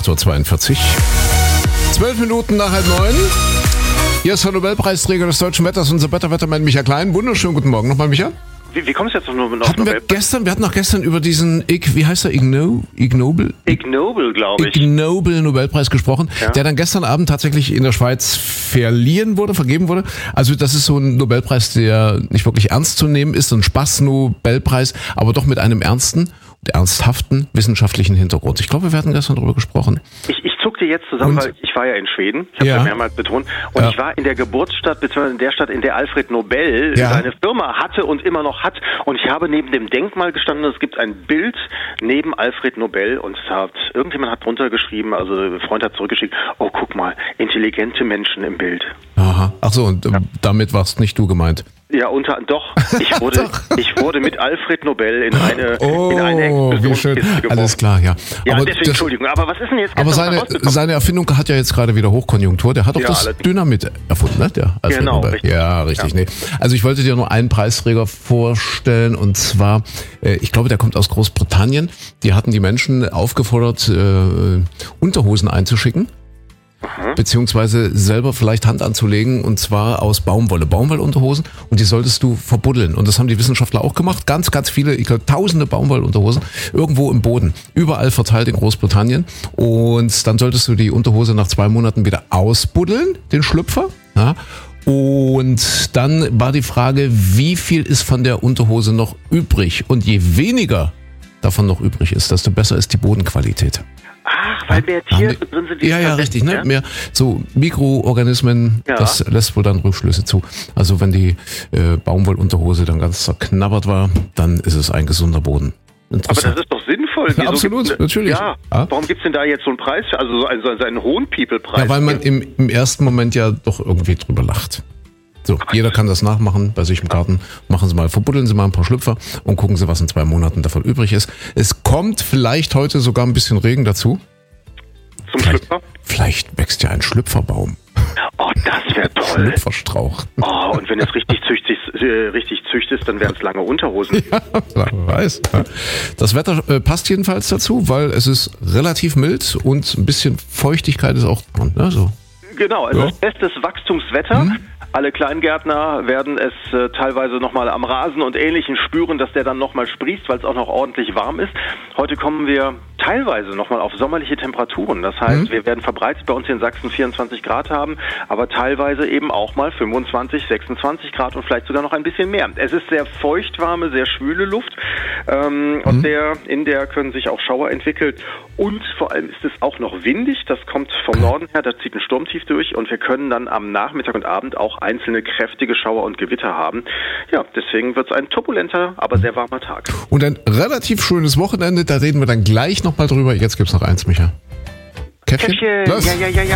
8.42 Uhr. 12 Minuten nach 8:30. Hier ist der Nobelpreisträger des deutschen Wetters, unser Wettermann Michael Klein. Wunderschönen guten Morgen nochmal, Micha. Wie kommst du jetzt noch auf wir hatten noch gestern über diesen, wie heißt der, Ignoble, glaube ich. Ignoble Nobelpreis gesprochen, ja, der dann gestern Abend tatsächlich in der Schweiz vergeben wurde. Also das ist so ein Nobelpreis, der nicht wirklich ernst zu nehmen ist, so ein Spaß-Nobelpreis, aber doch mit einem ernsthaften wissenschaftlichen Hintergrund. Ich glaube, wir hatten gestern darüber gesprochen. Ich zuckte jetzt zusammen, weil ich war ja in Schweden, ich habe ja mehrmals betont, und ich war in der Geburtsstadt, beziehungsweise in der Stadt, in der Alfred Nobel seine Firma hatte und immer noch hat, und ich habe neben dem Denkmal gestanden, es gibt ein Bild neben Alfred Nobel, und irgendjemand hat drunter geschrieben, also ein Freund hat zurückgeschickt, oh guck mal, intelligente Menschen im Bild. Aha, ach so, und damit warst nicht du gemeint. Ja, ich wurde mit Alfred Nobel in eine Explosionskiste geworfen. Alles klar, ja. Ja, aber deswegen, Entschuldigung, aber was ist denn jetzt? Aber seine Erfindung hat ja jetzt gerade wieder Hochkonjunktur. Der hat doch das Dynamit erfunden, ne? Der Alfred genau, Nobel. Richtig. Ja, richtig. Ja. Nee. Also ich wollte dir nur einen Preisträger vorstellen, und zwar, ich glaube, der kommt aus Großbritannien. Die hatten die Menschen aufgefordert, Unterhosen einzuschicken. Beziehungsweise selber vielleicht Hand anzulegen, und zwar aus Baumwollunterhosen, und die solltest du verbuddeln. Und das haben die Wissenschaftler auch gemacht. Ganz, ganz viele, ich glaube tausende Baumwollunterhosen irgendwo im Boden, überall verteilt in Großbritannien. Und dann solltest du die Unterhose nach 2 Monaten wieder ausbuddeln, den Schlüpfer. Ja. Und dann war die Frage, wie viel ist von der Unterhose noch übrig? Und je weniger davon noch übrig ist, desto besser ist die Bodenqualität. Ach, weil mehr Tiere drin sind. Ja, richtig, ne? Mehr so Mikroorganismen, das lässt wohl dann Rückschlüsse zu. Also wenn die Baumwollunterhose dann ganz zerknabbert war, dann ist es ein gesunder Boden. Aber das ist doch sinnvoll. Ja, absolut, natürlich. Ja. Warum gibt's denn da jetzt so einen Preis, also einen hohen People-Preis? Ja, weil man im ersten Moment ja doch irgendwie drüber lacht. So, jeder kann das nachmachen bei sich im Garten. Machen Sie mal, verbuddeln Sie mal ein paar Schlüpfer und gucken Sie, was in 2 Monaten davon übrig ist. Es kommt vielleicht heute sogar ein bisschen Regen dazu. Zum Schlüpfer? Vielleicht wächst ja ein Schlüpferbaum. Oh, das wäre toll. Schlüpferstrauch. Oh, und wenn es richtig züchtest, dann wären es lange Unterhosen. Ja, wer weiß. Das Wetter passt jedenfalls dazu, weil es ist relativ mild und ein bisschen Feuchtigkeit ist auch dran. Ne? So. Genau, es ist bestes Wachstumswetter. Alle Kleingärtner werden es teilweise nochmal am Rasen und Ähnlichem spüren, dass der dann nochmal sprießt, weil es auch noch ordentlich warm ist. Heute kommen wir teilweise nochmal auf sommerliche Temperaturen. Das heißt, wir werden verbreitet bei uns hier in Sachsen 24 Grad haben, aber teilweise eben auch mal 25, 26 Grad und vielleicht sogar noch ein bisschen mehr. Es ist sehr feuchtwarme, sehr schwüle Luft, und in der können sich auch Schauer entwickeln. Und vor allem ist es auch noch windig. Das kommt vom Norden her, da zieht ein Sturmtief durch, und wir können dann am Nachmittag und Abend auch einzelne kräftige Schauer und Gewitter haben. Ja, deswegen wird es ein turbulenter, aber sehr warmer Tag. Und ein relativ schönes Wochenende, da reden wir dann gleich nochmal drüber. Jetzt gibt's noch eins, Micha. Käffchen? Ja.